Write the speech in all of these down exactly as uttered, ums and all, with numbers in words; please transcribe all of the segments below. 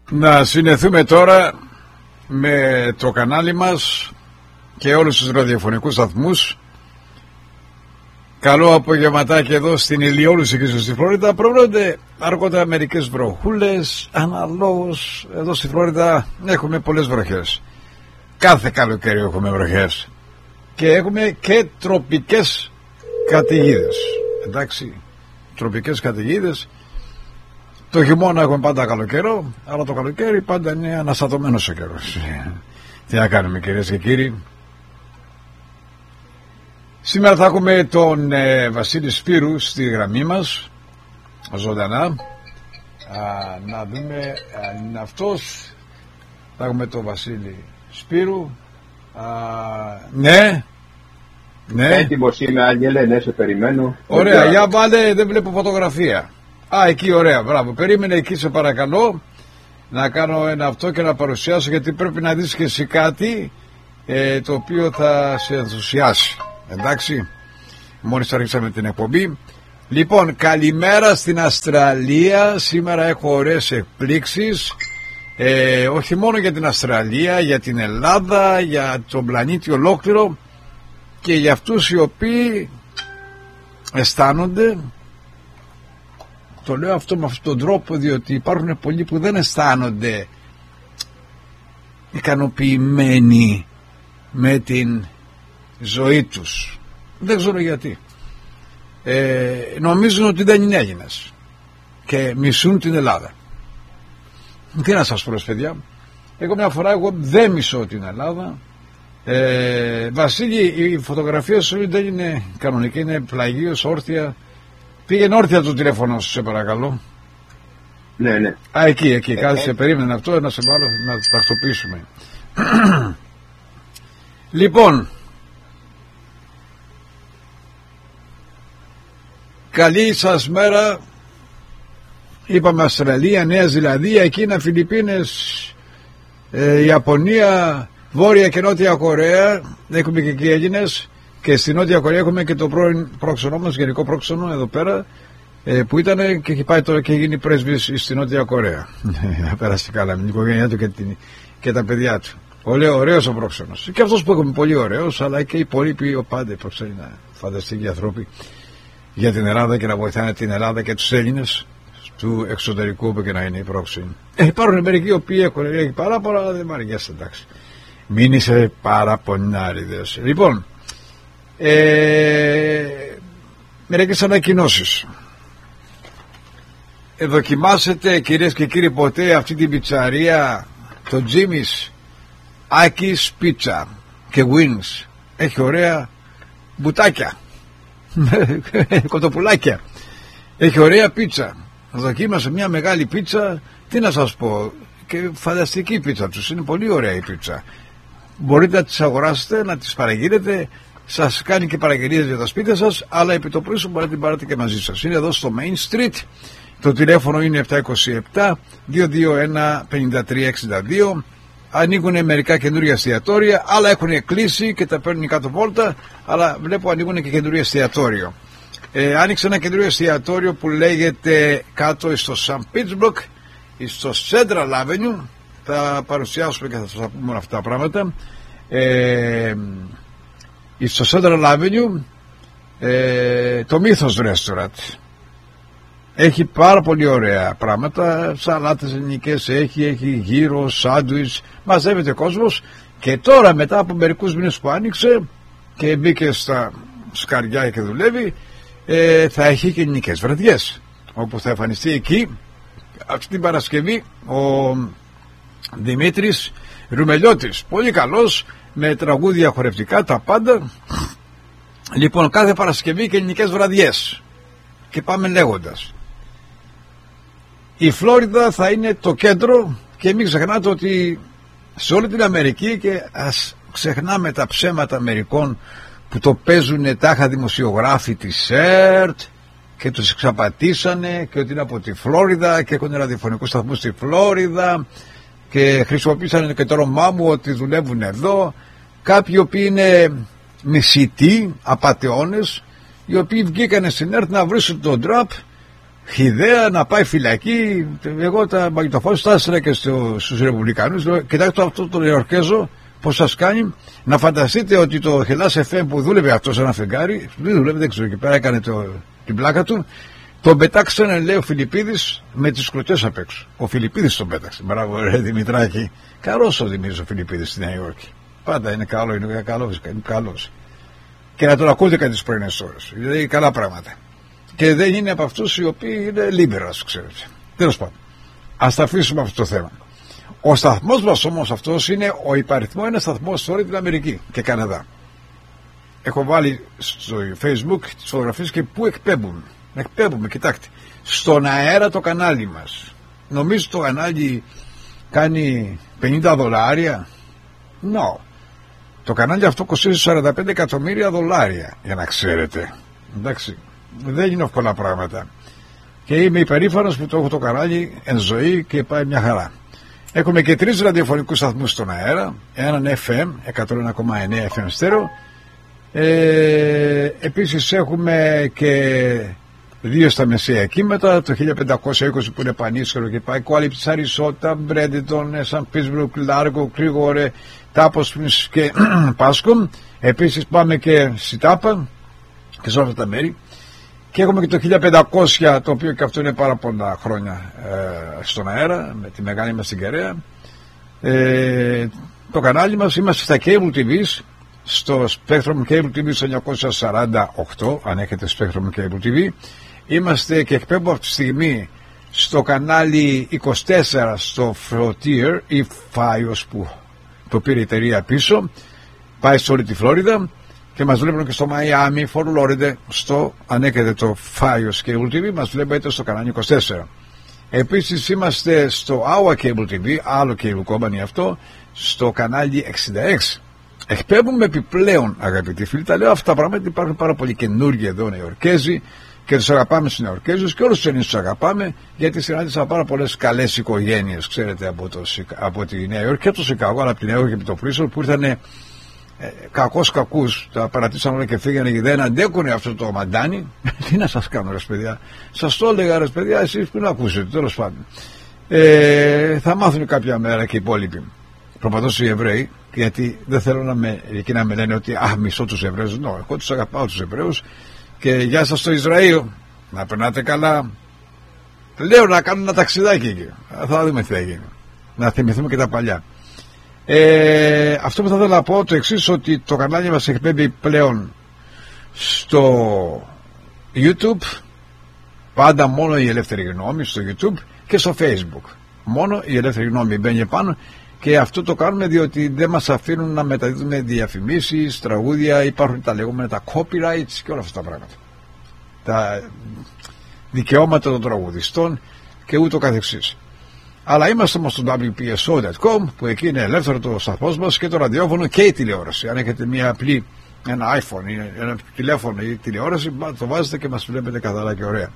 Να συνεθούμε τώρα με το κανάλι μας και όλους τους ραδιοφωνικούς σταθμούς. Καλό απογευματάκι εδώ στην ηλιόλουση και στη Φλόριντα. Προβλέπονται αργότερα μερικές βροχούλες. Αναλόγως εδώ στη Φλόριντα έχουμε πολλές βροχές. Κάθε καλοκαίρι έχουμε βροχές. Και έχουμε και τροπικές καταιγίδες. Εντάξει, τροπικές καταιγίδες. Το χειμώνα έχουμε πάντα καλό καιρό, αλλά το καλοκαίρι πάντα είναι αναστατωμένος ο καιρός. Τι να κάνουμε, κυρίες και κύριοι. Σήμερα θα έχουμε τον ε, Βασίλη Σπύρου στη γραμμή μας, ζωντανά. Α, να δούμε αν είναι αυτός. Θα έχουμε τον Βασίλη Σπύρου. Α, ναι. Ναι. Έτοιμος είμαι, Άγγελε, ναι, σε περιμένω. Ωραία, για βάλε, δεν βλέπω φωτογραφία. Α, εκεί, ωραία, μπράβο. Περίμενε εκεί, σε παρακαλώ, να κάνω ένα αυτό και να παρουσιάσω, γιατί πρέπει να δεις και εσύ κάτι ε, το οποίο θα σε ενθουσιάσει. Εντάξει, μόλις αρχίσαμε την εκπομπή. Λοιπόν, καλημέρα στην Αυστραλία. Σήμερα έχω ωραίες εκπλήξεις, ε, όχι μόνο για την Αυστραλία, για την Ελλάδα, για τον πλανήτη ολόκληρο και για αυτούς οι οποίοι αισθάνονται. Το λέω αυτό με αυτόν τον τρόπο διότι υπάρχουν πολλοί που δεν αισθάνονται ικανοποιημένοι με την ζωή τους. Δεν ξέρω γιατί. Ε, νομίζουν ότι δεν είναι Έλληνες και μισούν την Ελλάδα. Τι να σας πω, παιδιά. Εγώ μια φορά εγώ δεν μισώ την Ελλάδα. Ε, Βασίλη, η φωτογραφία σου δεν είναι κανονική, είναι πλαγίως, όρθια. Πήγαινε όρθια το τηλέφωνο σου, σε παρακαλώ. Ναι, ναι. Α, εκεί, εκεί, ε, κάθισε, ε, περίμενε αυτό, να σε βάλω, να τακτοποιήσουμε. Λοιπόν, καλή σας μέρα. Είπαμε Αυστραλία, Νέα Ζηλανδία, Κίνα, Φιλιππίνες, ε, Ιαπωνία, Βόρεια και Νότια Κορέα. Έχουμε και εκεί Έλληνες. Και στη Νότια Κορέα έχουμε και το πρώην πρόξενό μας, γενικό πρόξενο εδώ πέρα, ε, που ήταν και έχει πάει τώρα και γίνει πρέσβης στη Νότια Κορέα. Πέρασε καλά με την οικογένειά του και, την, και τα παιδιά του. Πολύ ωραίος ο πρόξενος. Και αυτός που έχουμε πολύ ωραίος, αλλά και οι υπόλοιποι, πάντα οι πρόξενοι είναι φανταστικοί άνθρωποι για την Ελλάδα και να βοηθάνε την Ελλάδα και τους Έλληνες του εξωτερικού, που και να είναι οι πρόξενοι. Ε, υπάρχουν μερικοί οι οποίοι έχουν παράπονα, αλλά δεν μ' αρέσει, εντάξει. Μην είσαι παραπονιάριδες. Λοιπόν. Ε, μερικές ανακοινώσεις. ε, Δοκιμάσετε, κυρίες και κύριοι, ποτέ αυτή την πιτσαρία, το Jimmy's Aki's Pizza και Wings? Έχει ωραία μπουτάκια, κοτοπουλάκια. Έχει ωραία πίτσα. Δοκίμασα μια μεγάλη πίτσα. Τι να σας πω, και φανταστική πίτσα τους. Είναι πολύ ωραία η πίτσα. Μπορείτε να τις αγοράσετε, να τις παραγγείλετε. Σας κάνει και παραγγελίες για τα σπίτια σας, αλλά επί το πρωί σου μπορείτε να την πάρετε και μαζί σας. Είναι εδώ στο Main Street. Το τηλέφωνο είναι επτά δύο επτά δύο δύο ένα πέντε τρία έξι δύο. Ανοίγουν μερικά καινούργια εστιατόρια, άλλα έχουν κλείσει και τα παίρνουν κάτω βόλτα, αλλά βλέπω ανοίγουν και καινούργιο εστιατόριο. Ε, άνοιξε ένα καινούργιο εστιατόριο που λέγεται κάτω στο San Pittsburgh, στο Central Avenue. Θα παρουσιάσουμε και θα σας πούμε αυτά τα πράγματα. Ε, στο Central Avenue, ε, το Mythos Restaurant. Έχει πάρα πολύ ωραία πράγματα, σαλάτες ελληνικές έχει, έχει γύρο, σάντουιτς, μαζεύεται κόσμος. Και τώρα, μετά από μερικούς μήνες που άνοιξε και μπήκε στα σκαριά και δουλεύει, ε, θα έχει και ελληνικές βραδιές, όπου θα εμφανιστεί εκεί αυτή την Παρασκευή ο Δημήτρης Ρουμελιώτης, πολύ καλός, με τραγούδια χορευτικά, τα πάντα. Λοιπόν, κάθε Παρασκευή και ελληνικές βραδιές. Και πάμε λέγοντας. Η Φλόριντα θα είναι το κέντρο, και μην ξεχνάτε ότι σε όλη την Αμερική, και ας ξεχνάμε τα ψέματα μερικών που το παίζουν τάχα δημοσιογράφοι της ΕΡΤ και τους εξαπατήσανε, και ότι είναι από τη Φλόριντα και έχουν ραδιοφωνικούς σταθμούς στη Φλόριντα και χρησιμοποίησαν και το όνομά μου ότι δουλεύουν εδώ. Κάποιοι οποίοι είναι μισητοί, απατεώνες, οι οποίοι βγήκανε στην ΕΡΤ να βρίσουν τον τραπ ιδέα να πάει φυλακή. Εγώ τα μαγνητοφόνους τα έστειλα και στο, στους Ρεπουμπλικανούς. Λέω, κοιτάξτε αυτό το Νεοϊορκέζο πώς σας κάνει. Να φανταστείτε ότι το Hellas εφ εμ που δούλευε αυτό σε ένα φεγγάρι, δεν δούλευε, δεν ξέρω, εκεί πέρα έκανε το, την πλάκα του. Τον πετάξανε, λέει, ο Φιλιππίδης με τις κλωτές απ' έξω. Ο Φιλιππίδης τον πέταξε. Μπράβο, ρε Δημητράκη. Καλός ο Δημήτρης ο Φιλιππίδης στη Νέα Υόρκη. Πάντα είναι καλό, είναι καλός. Είναι καλός. Και να τον ακούτε κατά τις πρωινές ώρες. Δηλαδή καλά πράγματα. Και δεν είναι από αυτούς οι οποίοι είναι liberals, ξέρετε. Τέλος πάντων. Ας τα αφήσουμε αυτό το θέμα. Ο σταθμός μας όμως αυτός είναι ο υπαριθμό ένα σταθμός σε όλη την Αμερική και Καναδά. Έχω βάλει στο Facebook τις φωτογραφίες και πού εκπέμπουμε. Εκπέμπουμε, κοιτάξτε. Στον αέρα το κανάλι μας. Νομίζω το κανάλι κάνει πενήντα δολάρια. No. Το κανάλι αυτό κοστίζει σαράντα πέντε εκατομμύρια δολάρια, για να ξέρετε. Εντάξει, δεν είναι εύκολα πράγματα. Και είμαι υπερήφανος που το έχω το κανάλι εν ζωή και πάει μια χαρά. Έχουμε και τρεις ραδιοφωνικούς σταθμούς στον αέρα. Έναν εφ εμ, εκατό ένα κόμμα εννέα εφ εμ στέρεο. Ε, επίσης έχουμε και δύο στα μεσαία κύματα, το χίλια πεντακόσια είκοσι που είναι πανίσχυρο και πάει κόλληψη Σαρισότα, Μπρέντιτον, Σαν Πίτσμπουργκ, Λάργο, Κρίγορε, Τάπος και Πάσκο. Επίσης πάμε και Σιτάπα και σε όλα αυτά τα μέρη. Και έχουμε και το χίλια πεντακόσια, το οποίο και αυτό είναι πάρα πολλά χρόνια ε, στον αέρα, με τη μεγάλη μας την Κεραία. Ε, το κανάλι μας, είμαστε στα Cable τι βι, στο Spectrum Cable τι βι στο εννιακόσια σαράντα οκτώ, αν έχετε Spectrum Cable τι βι. Είμαστε και εκπέμπω αυτή τη στιγμή στο κανάλι είκοσι τέσσερα στο Frontier ή Φάιος που το πήρε η εταιρεία πίσω, πάει σε όλη τη Φλόριδα και μας βλέπουν και στο Miami, Fort Lauderdale, στο, αν έχετε το Fios Cable τι βι, μας βλέπετε στο κανάλι είκοσι τέσσερα. Επίσης είμαστε στο Our Cable τι βι, άλλο cable company αυτό, στο κανάλι εξήντα έξι. Εκπέμπουμε επιπλέον, αγαπητοί φίλοι, τα λέω αυτά τα πράγματα, υπάρχουν πάρα πολλοί καινούργοι εδώ Νεοϊορκέζοι και τους αγαπάμε στους Νεοϊορκέζους και όλους τους Ελληνούς τους αγαπάμε, γιατί συνάντησα πάρα πολλές καλές οικογένειες, ξέρετε, από, το, από τη Νέα Υόρκη και από το Σικάγο, αλλά από τη Νέα Υόρκη και από το Πρίσολ, που ήρθαν ε, κακός κακούς, τα παρατήσαν όλα και φύγανε και δεν αντέκουνε αυτό το μαντάνι. Τι να σας κάνω, ρε παιδιά, σας το έλεγα, ρε παιδιά, εσείς που να ακούσετε, τέλος πάντων. Ε, θα μάθουν κάποια μέρα και οι υπόλοιποι. Προπαντός οι Εβραίοι, γιατί δεν θέλω να με, εκεί να με λένε ότι α, μισώ τους Εβραίους. No, εγώ τους αγαπάω τους Εβραίους και γεια σας στο Ισραήλ, να περνάτε καλά. Λέω να κάνουμε ένα ταξιδάκι εκεί, θα δούμε τι θα γίνει, να θυμηθούμε και τα παλιά. Ε, αυτό που θα ήθελα να πω το εξής, ότι το κανάλι μας εκπέμπει πλέον στο YouTube, πάντα μόνο η ελεύθερη γνώμη στο YouTube, και στο Facebook. Μόνο η ελεύθερη γνώμη μπαίνει πάνω. Και αυτό το κάνουμε διότι δεν μας αφήνουν να μεταδίδουμε διαφημίσεις, τραγούδια, υπάρχουν τα λεγόμενα τα copyrights και όλα αυτά τα πράγματα. Τα δικαιώματα των τραγουδιστών και ούτω καθεξής. Αλλά είμαστε όμως στο ντάμπλιου πι ες ο τελεία κομ, που εκεί είναι ελεύθερο το σταθμός μας και το ραδιόφωνο και η τηλεόραση. Αν έχετε μια απλή, ένα iPhone ή ένα τηλέφωνο ή τηλεόραση, το βάζετε και μας βλέπετε καθαρά και ωραία.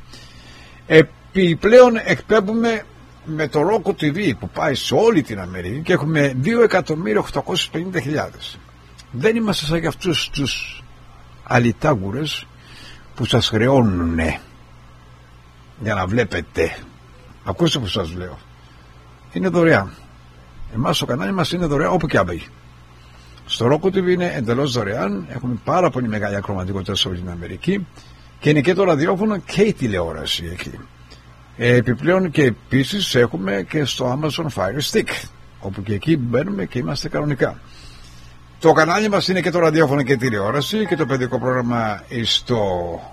Επιπλέον εκπέμπουμε με το Roku τι βι που πάει σε όλη την Αμερική και έχουμε δύο εκατομμύρια οκτακόσιες πενήντα χιλιάδες. Δεν είμαστε σαν και αυτούς τους αλιτάγουρες που σας χρεώνουνε για να βλέπετε. Ακούστε που σας λέω. Είναι δωρεάν. Εμάς το κανάλι μας είναι δωρεάν όπου και αν πάει. Στο Roku τι βι είναι εντελώς δωρεάν. Έχουμε πάρα πολύ μεγάλη ακροματικότητα σε όλη την Αμερική και είναι και το ραδιόφωνο και η τηλεόραση εκεί. Επιπλέον και επίσης έχουμε και στο Amazon Fire Stick, όπου και εκεί μπαίνουμε και είμαστε κανονικά. Το κανάλι μας είναι και το ραδιόφωνο και η τηλεόραση και το παιδικό πρόγραμμα στο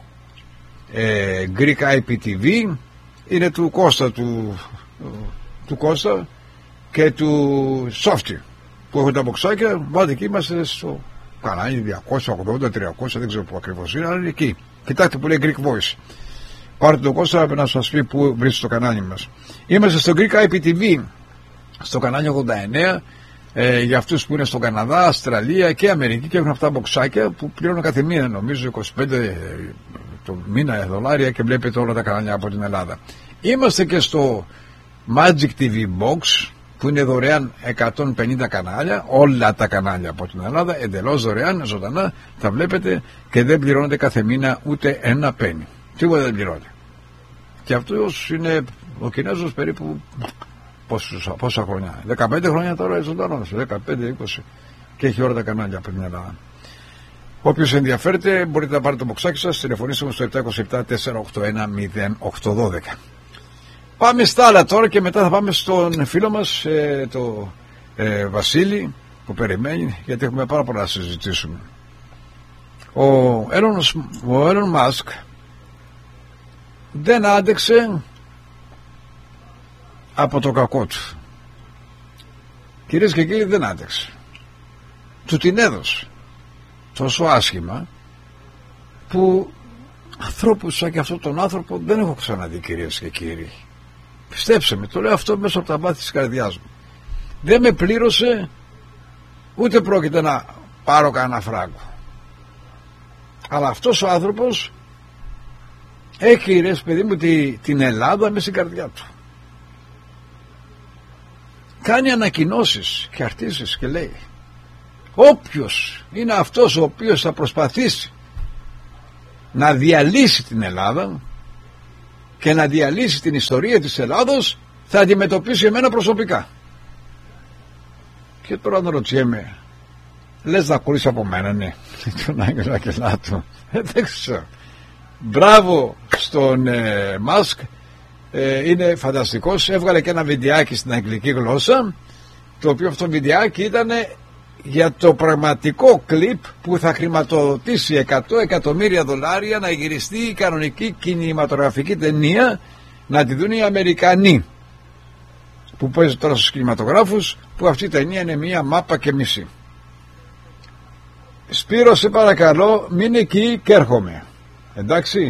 ε, Greek άι πι τι βι είναι του Κώστα του, του Κώστα και του Softy που έχουν τα μποξάκια. Βάλτε εκεί, είμαστε στο κανάλι διακόσια ογδόντα τριακόσια, δεν ξέρω που ακριβώς είναι, αλλά είναι εκεί. Κοιτάξτε που λέει Greek Voice. Πάρτε τον Κώστα να σας πει που βρίσκεται το κανάλι μας. Είμαστε στο Greek άι πι τι βι, στο κανάλι ογδόντα εννέα, ε, για αυτούς που είναι στον Καναδά, Αυστραλία και Αμερική και έχουν αυτά μποξάκια που πληρώνουν κάθε μήνα, νομίζω είκοσι πέντε το μήνα δολάρια, και βλέπετε όλα τα κανάλια από την Ελλάδα. Είμαστε και στο Magic τι βι Box, που είναι δωρεάν εκατόν πενήντα κανάλια, όλα τα κανάλια από την Ελλάδα, εντελώς δωρεάν, ζωντανά, τα βλέπετε και δεν πληρώνετε κάθε μήνα ούτε ένα πένι. Τίποτα δεν πληρώνετε. Και αυτός είναι ο Κινέζος περίπου πόσους, πόσα χρόνια, δεκαπέντε χρόνια τώρα ζωντανός, δεκαπέντε είκοσι, και έχει όλα τα κανάλια από την Ελλάδα. Όποιος ενδιαφέρεται μπορείτε να πάρετε το μποξάκι σας, τηλεφωνήστε μου στο επτά δύο επτά τέσσερα οκτώ ένα μηδέν οκτώ ένα δύο. Πάμε στα άλλα τώρα και μετά θα πάμε στον φίλο μας, ε, το ε, Βασίλη, που περιμένει, γιατί έχουμε πάρα πολλά να συζητήσουμε. Ο Elon, ο Elon Musk δεν άντεξε από το κακό του. Κυρίες και κύριοι, δεν άντεξε. Του την έδωσε τόσο άσχημα που ανθρώπους σαν και αυτόν τον άνθρωπο δεν έχω ξαναδεί, κυρίες και κύριοι. Πιστέψτε με, το λέω αυτό μέσα από τα βάθη της καρδιάς μου. Δεν με πλήρωσε, ούτε πρόκειται να πάρω κανένα φράγκο. Αλλά αυτός ο άνθρωπος έχει, ρε παιδί μου, τη, την Ελλάδα μέσα στην καρδιά του. Κάνει ανακοινώσεις και αρτήσεις και λέει: όποιος είναι αυτός ο οποίος θα προσπαθήσει να διαλύσει την Ελλάδα και να διαλύσει την ιστορία της Ελλάδος, θα αντιμετωπίσει εμένα προσωπικά. Και τώρα αναρωτιέμαι, λες να ακούεις από μένα? Ναι, τον Άγγελο Ακελάτου, δεν ξέρω. Μπράβο στον ε, Μάσκ, ε, είναι φανταστικός. Έβγαλε και ένα βιντεάκι στην αγγλική γλώσσα, το οποίο αυτό βιντεάκι ήταν για το πραγματικό κλιπ που θα χρηματοδοτήσει εκατό εκατομμύρια δολάρια να γυριστεί η κανονική κινηματογραφική ταινία, να τη δουν οι Αμερικανοί, που παίζει τώρα στους κινηματογράφους, που αυτή η ταινία είναι μία μάπα και μισή. Σπύρο, σε παρακαλώ, μην εκεί και έρχομαι. Εντάξει,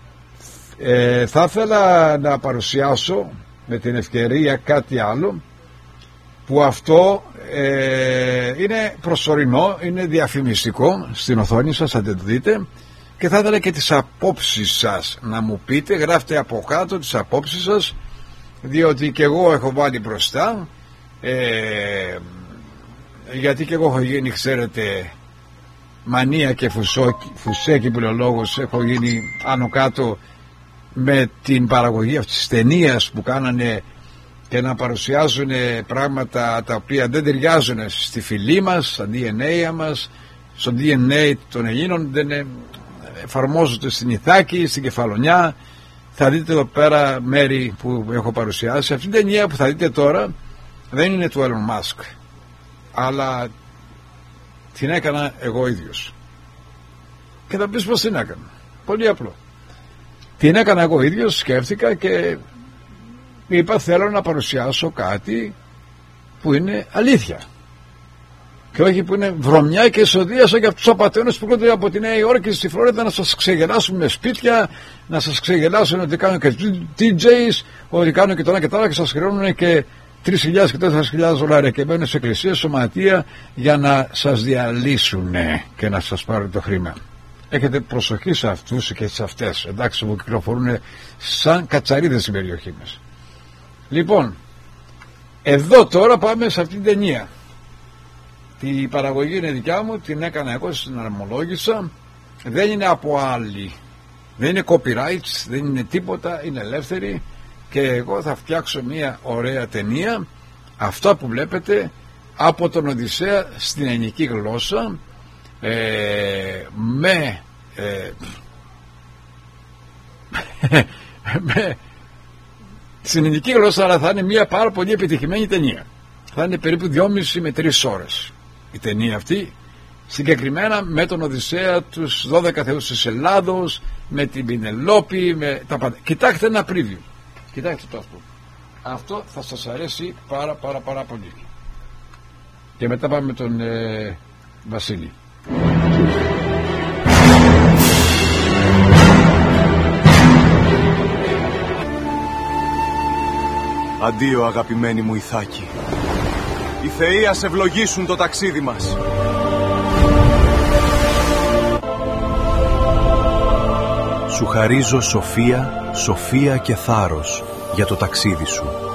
ε, θα ήθελα να παρουσιάσω με την ευκαιρία κάτι άλλο, που αυτό ε, είναι προσωρινό, είναι διαφημιστικό, στην οθόνη σας θα το δείτε, και θα ήθελα και τις απόψεις σας να μου πείτε. Γράφτε από κάτω τις απόψεις σας, διότι και εγώ έχω βάλει μπροστά, ε, γιατί και εγώ έχω γίνει, ξέρετε, μανία και φουσέκι που λέει ο λόγος. Έχω γίνει άνω κάτω με την παραγωγή αυτής της ταινίας που κάνανε και να παρουσιάζουν πράγματα τα οποία δεν ταιριάζουν στη φυλή μας, στα ντι εν έι μας, στο ντι εν έι των Ελλήνων, δεν εφαρμόζονται στην Ιθάκη, στην Κεφαλονιά. Θα δείτε εδώ πέρα μέρη που έχω παρουσιάσει. Αυτή την ταινία που θα δείτε τώρα δεν είναι του Elon Musk, αλλά την έκανα εγώ ίδιος. Και θα πεις πως την έκανα. Πολύ απλό. Την έκανα εγώ ίδιος, σκέφτηκα και είπα, θέλω να παρουσιάσω κάτι που είναι αλήθεια και όχι που είναι βρωμιά και εσοδεία, σαν και αυτούς τους απατεώνες που έρχονται από τη Νέα Υόρκη στη Φλόριντα να σας ξεγελάσουν με σπίτια, να σας ξεγελάσουν ότι κάνουν και ντι τζέις, ότι κάνουν και τώρα και τώρα και σας χρεώνουν και τρεις χιλιάδες και τέσσερις χιλιάδες δολάρια και μπαίνουν σε εκκλησίες, σωματεία για να σας διαλύσουν και να σας πάρουν το χρήμα. Έχετε προσοχή σε αυτούς και σε αυτές, εντάξει, που κυκλοφορούν σαν κατσαρίδες στην περιοχή μας. Λοιπόν, εδώ τώρα πάμε σε αυτήν την ταινία. Η παραγωγή είναι δικιά μου, την έκανα εγώ, στην αρμολόγησα, δεν είναι από άλλη, δεν είναι copyrights, δεν είναι τίποτα, είναι ελεύθερη, και εγώ θα φτιάξω μια ωραία ταινία, αυτά που βλέπετε, από τον Οδυσσέα στην ελληνική γλώσσα, ε, με, ε, με στην ελληνική γλώσσα, αλλά θα είναι μια πάρα πολύ επιτυχημένη ταινία. Θα είναι περίπου δυόμιση με τρεις ώρες η ταινία αυτή, συγκεκριμένα με τον Οδυσσέα, τους δώδεκα θεούς της Ελλάδος, με την Πινελόπη, με τα πάντα. Κοιτάξτε ένα preview, κοιτάξτε το αυτό. Αυτό θα σας αρέσει πάρα πάρα πάρα πολύ. Και μετά πάμε με τον ε, Βασίλη. Αντίο, αγαπημένη μου Ιθάκη. Οι θεοί ας ευλογήσουν το ταξίδι μας. Σου χαρίζω σοφία, σοφία και θάρρος για το ταξίδι σου.